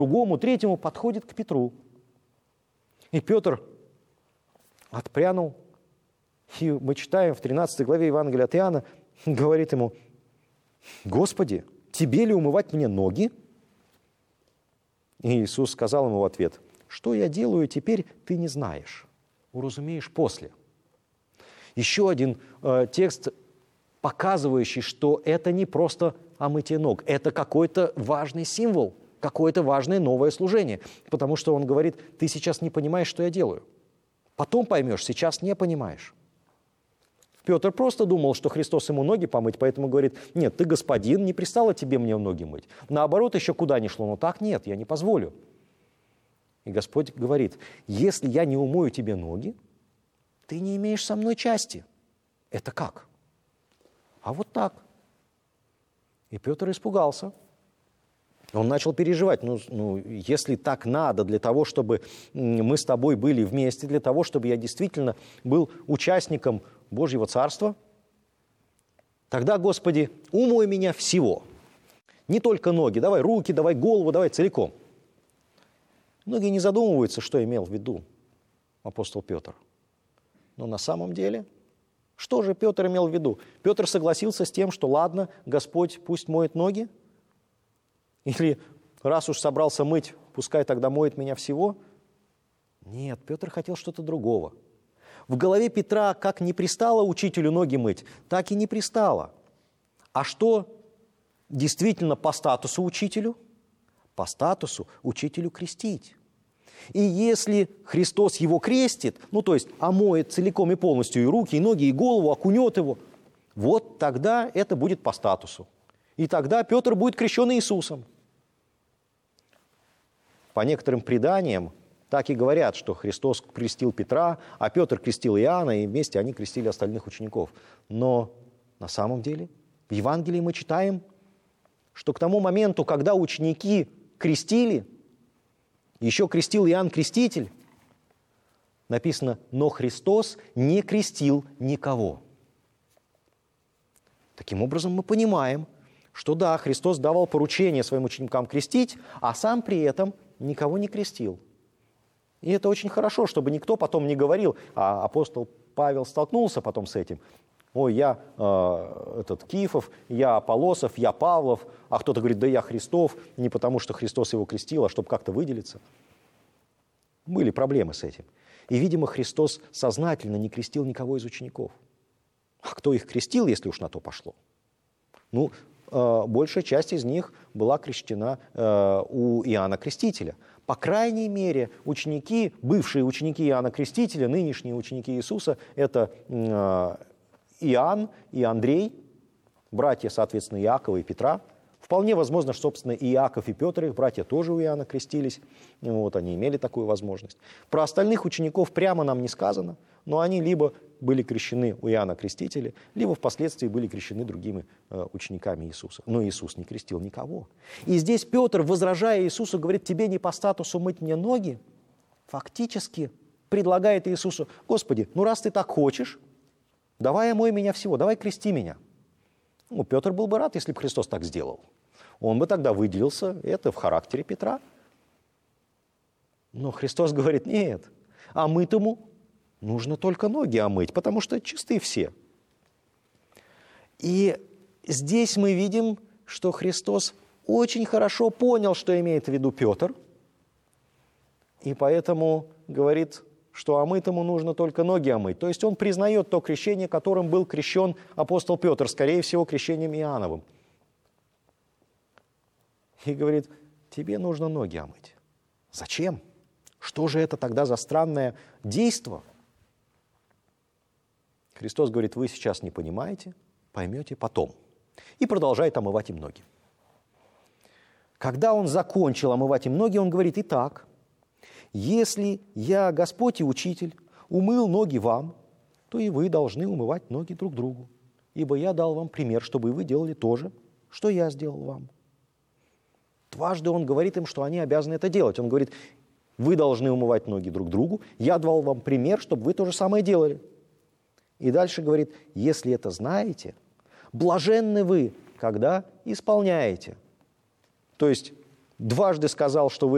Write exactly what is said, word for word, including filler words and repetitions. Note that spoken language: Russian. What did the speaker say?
другому, третьему подходит к Петру. И Петр отпрянул, и мы читаем в тринадцатой главе Евангелия от Иоанна, говорит ему: «Господи, тебе ли умывать мне ноги?» И Иисус сказал ему в ответ: «Что я делаю теперь, ты не знаешь, уразумеешь после». Еще один э, текст, показывающий, что это не просто омытие ног, это какой-то важный символ, какое-то важное новое служение, потому что он говорит: ты сейчас не понимаешь, что я делаю. Потом поймешь, сейчас не понимаешь. Петр просто думал, что Христос ему ноги помыть, поэтому говорит: нет, ты господин, не пристало тебе мне ноги мыть. Наоборот, еще куда ни шло, но так нет, я не позволю. И Господь говорит: если я не умою тебе ноги, ты не имеешь со мной части. Это как? А вот так. И Петр испугался. Он начал переживать. Ну, ну, если так надо для того, чтобы мы с тобой были вместе, для того, чтобы я действительно был участником Божьего Царства, тогда, Господи, умой меня всего. Не только ноги, давай руки, давай голову, давай целиком. Многие не задумываются, что имел в виду апостол Петр. Но на самом деле, что же Петр имел в виду? Петр согласился с тем, что ладно, Господь пусть моет ноги? Или раз уж собрался мыть, пускай тогда моет меня всего? Нет, Петр хотел что-то другого. В голове Петра как не пристало учителю ноги мыть, так и не пристало. А что действительно по статусу учителю? По статусу учителю крестить. И если Христос его крестит, ну то есть омоет целиком и полностью и руки, и ноги, и голову, окунет его, вот тогда это будет по статусу. И тогда Петр будет крещен Иисусом. По некоторым преданиям так и говорят, что Христос крестил Петра, а Петр крестил Иоанна, и вместе они крестили остальных учеников. Но на самом деле в Евангелии мы читаем, что к тому моменту, когда ученики крестили, еще крестил Иоанн Креститель, написано: «Но Христос не крестил никого». Таким образом, мы понимаем, что да, Христос давал поручение своим ученикам крестить, а сам при этом никого не крестил. И это очень хорошо, чтобы никто потом не говорил, а апостол Павел столкнулся потом с этим: ой, я э, этот Кифов, я Аполлосов, я Павлов, а кто-то говорит: да я Христов, не потому что Христос его крестил, а чтобы как-то выделиться. Были проблемы с этим. И, видимо, Христос сознательно не крестил никого из учеников. А кто их крестил, если уж на то пошло? Ну, э, большая часть из них была крещена э, у Иоанна Крестителя. По крайней мере, ученики, бывшие ученики Иоанна Крестителя, нынешние ученики Иисуса, это э, Иоанн и Андрей, братья, соответственно, Иакова и Петра. Вполне возможно, что, собственно, и Иаков, и Петр, их братья, тоже у Иоанна крестились. Вот, они имели такую возможность. Про остальных учеников прямо нам не сказано, но они либо были крещены у Иоанна Крестителя, либо впоследствии были крещены другими э, учениками Иисуса. Но Иисус не крестил никого. И здесь Петр, возражая Иисусу, говорит: тебе не по статусу мыть мне ноги, фактически предлагает Иисусу: Господи, ну раз ты так хочешь, давай омой меня всего, давай крести меня. Ну, Петр был бы рад, если бы Христос так сделал. Он бы тогда выделился, это в характере Петра. Но Христос говорит: нет, омытому нужно только ноги омыть, потому что чисты все. И здесь мы видим, что Христос очень хорошо понял, что имеет в виду Петр, и поэтому говорит, что омытому нужно только ноги омыть. То есть он признает то крещение, которым был крещен апостол Петр, скорее всего, крещением Иоанновым. И говорит: тебе нужно ноги омыть. Зачем? Что же это тогда за странное действо? Христос говорит: вы сейчас не понимаете, поймете потом. И продолжает омывать им ноги. Когда он закончил омывать им ноги, он говорит: итак, если я, Господь и Учитель, умыл ноги вам, то и вы должны умывать ноги друг другу. Ибо я дал вам пример, чтобы и вы делали то же, что я сделал вам. Дважды он говорит им, что они обязаны это делать. Он говорит: вы должны умывать ноги друг другу, я дал вам пример, чтобы вы то же самое делали. И дальше говорит: если это знаете, блаженны вы, когда исполняете. То есть дважды сказал, что вы